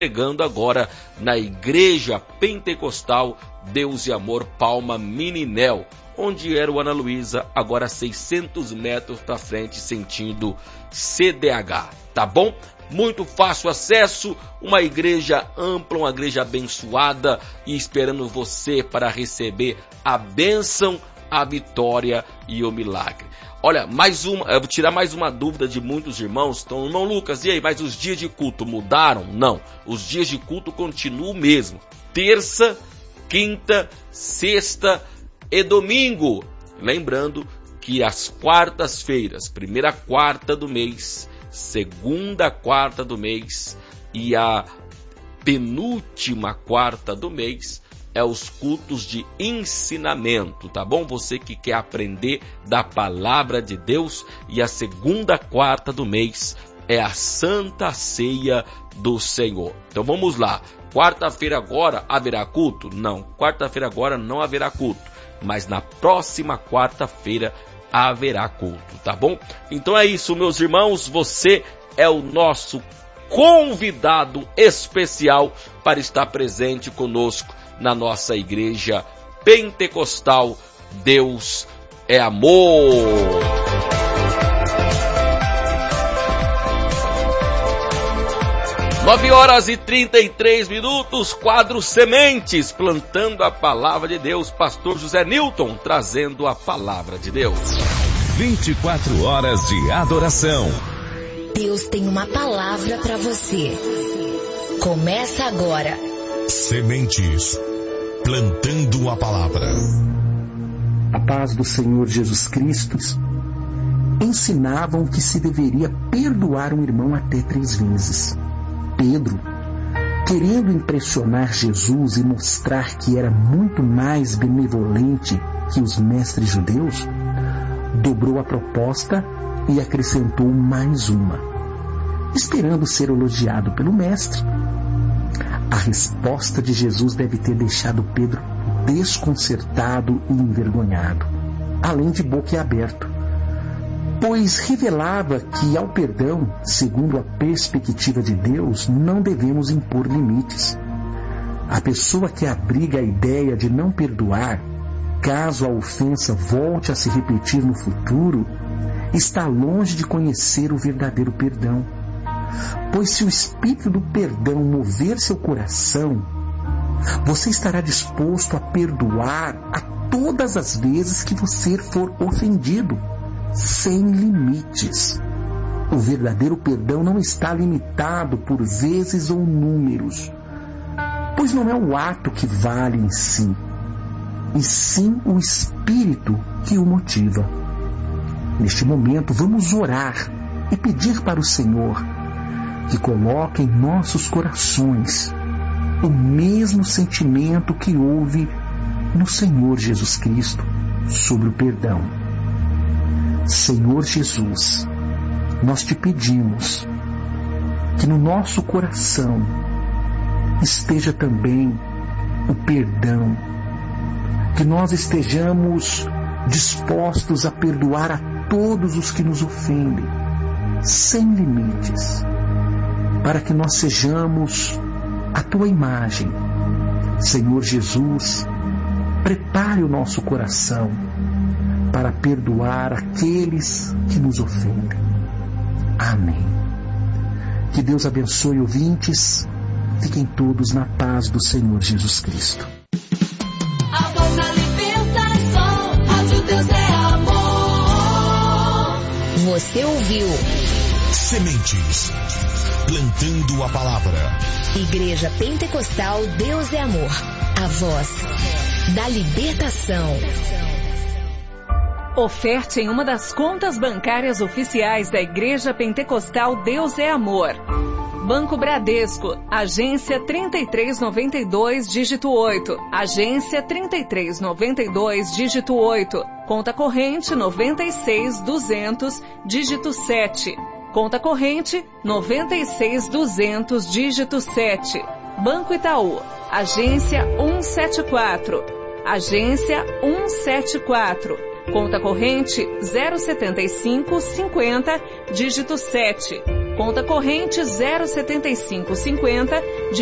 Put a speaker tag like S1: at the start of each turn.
S1: Chegando agora na Igreja Pentecostal Deus e Amor Palma Mininel, onde era o Ana Luísa, agora 600 metros para frente, sentido CDH, tá bom? Muito fácil acesso, uma igreja ampla, uma igreja abençoada e esperando você para receber a bênção, a vitória e o milagre. Olha, eu vou tirar mais uma dúvida de muitos irmãos. Então, irmão Lucas, e aí, mas os dias de culto mudaram? Não, os dias de culto continuam o mesmo. Terça, quinta, sexta e domingo. Lembrando que as quartas-feiras, primeira quarta do mês, segunda quarta do mês e a penúltima quarta do mês, é os cultos de ensinamento, tá bom? Você que quer aprender da palavra de Deus, e a segunda quarta do mês é a Santa Ceia do Senhor. Então vamos lá, quarta-feira agora haverá culto? Não, quarta-feira agora não haverá culto, mas na próxima quarta-feira haverá culto, tá bom? Então é isso, meus irmãos, você é o nosso convidado especial para estar presente conosco na nossa Igreja Pentecostal Deus é Amor. Nove horas e 33 minutos, quadro Sementes, plantando a palavra de Deus, pastor José Newton, trazendo a palavra de Deus.
S2: 24 horas de adoração.
S3: Deus tem uma palavra para você. Começa agora.
S2: Sementes, plantando a palavra.
S4: A paz do Senhor Jesus Cristo ensinavam que se deveria perdoar um irmão até 3 vezes. Pedro, querendo impressionar Jesus e mostrar que era muito mais benevolente que os mestres judeus, dobrou a proposta e acrescentou mais uma, esperando ser elogiado pelo mestre. A resposta de Jesus deve ter deixado Pedro desconcertado e envergonhado, além de boquiaberto, pois revelava que ao perdão, segundo a perspectiva de Deus, não devemos impor limites. A pessoa que abriga a ideia de não perdoar, caso a ofensa volte a se repetir no futuro, está longe de conhecer o verdadeiro perdão. Pois se o espírito do perdão mover seu coração, você estará disposto a perdoar a todas as vezes que você for ofendido, sem limites. O verdadeiro perdão não está limitado por vezes ou números, pois não é o ato que vale em si, e sim o espírito que o motiva. Neste momento, vamos orar e pedir para o Senhor que coloque em nossos corações o mesmo sentimento que houve no Senhor Jesus Cristo sobre o perdão. Senhor Jesus, nós te pedimos que no nosso coração esteja também o perdão, que nós estejamos dispostos a perdoar a todos os que nos ofendem, sem limites, para que nós sejamos a tua imagem. Senhor Jesus, prepare o nosso coração para perdoar aqueles que nos ofendem. Amém. Que Deus abençoe ouvintes. Fiquem todos na paz do Senhor Jesus Cristo.
S5: Amor na libertação, Rádio Deus é amor.
S3: Você ouviu
S2: Sementes, plantando a palavra.
S3: Igreja Pentecostal Deus é Amor, a voz da libertação.
S6: Oferte em uma das contas bancárias oficiais da Igreja Pentecostal Deus é Amor. Banco Bradesco, agência 3392, dígito 8. Agência 3392, dígito 8. Conta corrente 96200, dígito 7. Conta corrente 96200, dígito 7. Banco Itaú, agência 174. Agência 174. Conta corrente 07550, dígito 7. Conta corrente 07550